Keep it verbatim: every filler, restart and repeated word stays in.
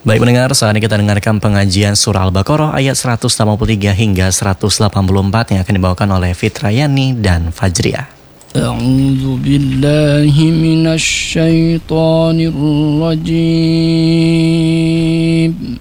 Baik pendengar, saat ini kita dengarkan pengajian surah Al-Baqarah ayat seratus delapan puluh tiga hingga seratus delapan puluh empat yang akan dibawakan oleh Fitrayani dan Fajriah. A'udzu billahi minasy syaithanir rajim.